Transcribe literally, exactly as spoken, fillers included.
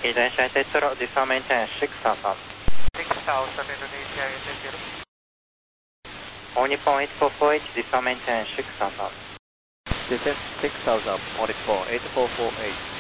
Indonesia Tetsuo, descend maintain six thousand. six thousand Indonesia eight zero. All Nippon eight four four eight, descend maintain six thousand. Descend six thousand, All Nippon eight four four eight.